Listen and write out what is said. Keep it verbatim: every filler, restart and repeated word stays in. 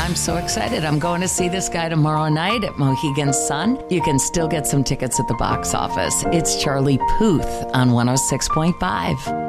I'm so excited. I'm going to see this guy tomorrow night at Mohegan Sun. You can still get some tickets at the box office. It's Charlie Puth on one oh six point five.